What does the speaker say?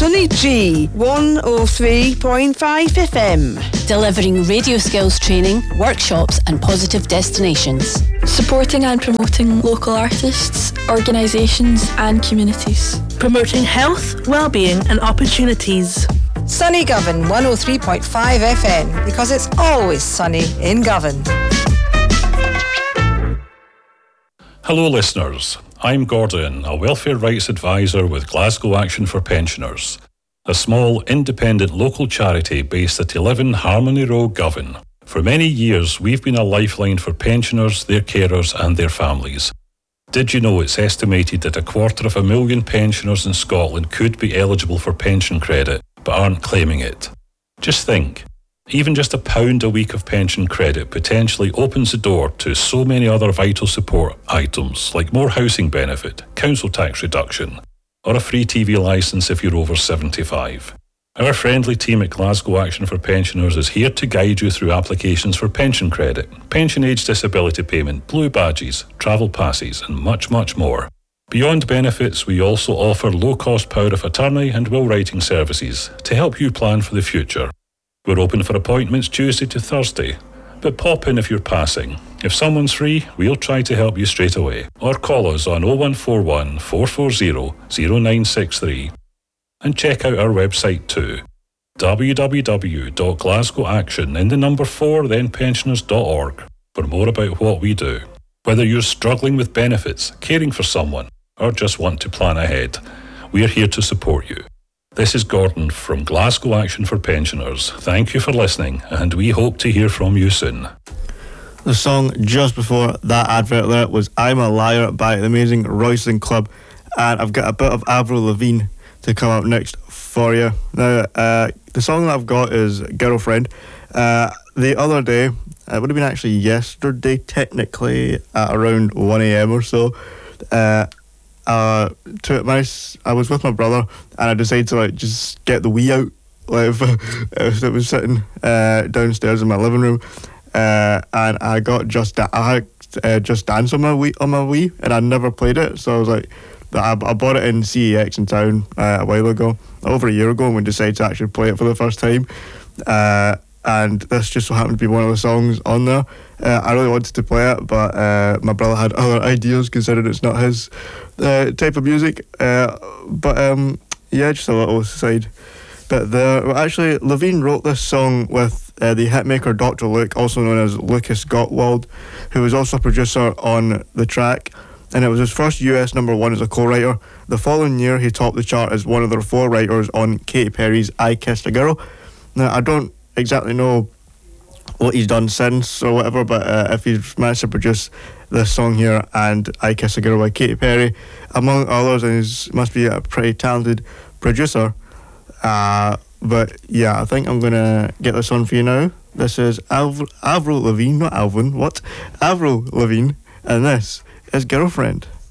Sunny G 103.5 FM. Delivering radio skills training, workshops and positive destinations. Supporting and promoting local artists, organisations and communities. Promoting health, well-being and opportunities. Sunny Govan 103.5 FM, because it's always sunny in Govan. Hello listeners, I'm Gordon, a welfare rights advisor with Glasgow Action for Pensioners, a small independent local charity based at 11 Harmony Road, Govan. For many years we've been a lifeline for pensioners, their carers and their families. Did you know it's estimated that 250,000 pensioners in Scotland could be eligible for pension credit but aren't claiming it? Just think. Even just £1 a week of pension credit potentially opens the door to so many other vital support items like more housing benefit, council tax reduction, or a free TV licence if you're over 75. Our friendly team at Glasgow Action for Pensioners is here to guide you through applications for pension credit, pension age disability payment, blue badges, travel passes and much, much more. Beyond benefits, we also offer low-cost power of attorney and will writing services to help you plan for the future. We're open for appointments Tuesday to Thursday, but pop in if you're passing. If someone's free, we'll try to help you straight away. Or call us on 0141 440 0963 and check out our website too, www.glasgowaction and the number 4 thenpensioners.org for more about what we do. Whether you're struggling with benefits, caring for someone, or just want to plan ahead, we're here to support you. This is Gordon from Glasgow Action for Pensioners. Thank you for listening, and we hope to hear from you soon. The song just before that advert there was I'm a Liar by the amazing Royston Club, and I've got a bit of Avril Lavigne to come up next for you. Now, the song that I've got is Girlfriend. The other day, it would have been actually yesterday, technically, at around 1am or so, I was with my brother and I decided to just get the Wii out. It was sitting downstairs in my living room, and I got Just Dance on my Wii, and I never played it. So I was like, I bought it in CEX in town a while ago, over a year ago, and we decided to actually play it for the first time. And this just so happened to be one of the songs on there. I really wanted to play it, but my brother had other ideas, considering it's not his type of music. Yeah, just a little side bit there. Well, actually, Lavigne wrote this song with the hitmaker Dr. Luke, also known as Lucas Gottwald, who was also a producer on the track. And it was his first US number 1 as a co-writer. The following year, he topped the chart as one of the 4 writers on Katy Perry's I Kissed a Girl. Now, I don't exactly know what he's done since or whatever, but if he's managed to produce this song here and I Kiss a Girl by Katy Perry, among others, and he must be a pretty talented producer. But yeah, I think I'm going to get this on for you now. This is Avril Lavigne, not Alvin, what? Avril Lavigne, and this is Girlfriend.